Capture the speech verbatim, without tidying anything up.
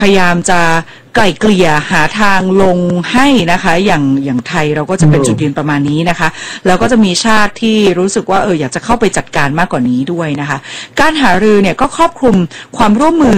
พยายามจะไกล่เกลี่ยหาทางลงให้นะคะอย่างอย่างไทยเราก็จะเป็นจุดยืนประมาณนี้นะคะแล้วก็จะมีชาติที่รู้สึกว่าเอออยากจะเข้าไปจัดการมากกว่านี้ด้วยนะคะการหารือเนี่ยก็ครอบคลุมความร่วมมือ